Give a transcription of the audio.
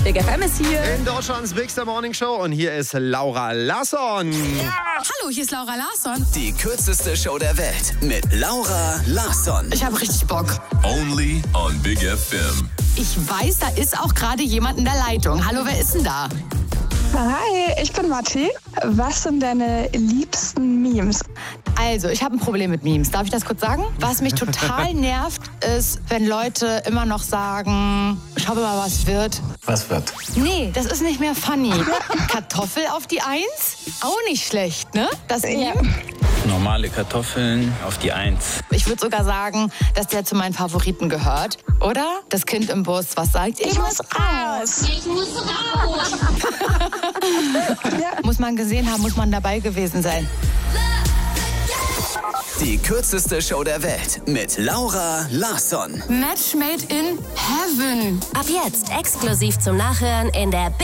Big FM ist hier. In Deutschlands Bigster Morning Show und hier ist Laura Larsson. Ja. Hallo, hier ist Laura Larsson. Die kürzeste Show der Welt mit Laura Larsson. Ich habe richtig Bock. Only on Big FM. Ich weiß, da ist auch gerade jemand in der Leitung. Hallo, wer ist denn da? Hi, ich bin Matti. Was sind deine liebsten Memes? Also, ich habe ein Problem mit Memes. Darf ich das kurz sagen? Was mich total nervt, ist, wenn Leute immer noch sagen, schau mal, was wird. Was wird? Nee, das ist nicht mehr funny. Kartoffel auf die Eins? Auch nicht schlecht, ne? Das Meme? Normale Kartoffeln auf die Eins. Ich würde sogar sagen, dass der zu meinen Favoriten gehört. Oder? Das Kind im Bus, was sagt, ich muss raus. Ich muss raus. Muss man gesehen haben, muss man dabei gewesen sein. Die kürzeste Show der Welt mit Laura Larsson. Match made in heaven. Ab jetzt exklusiv zum Nachhören in der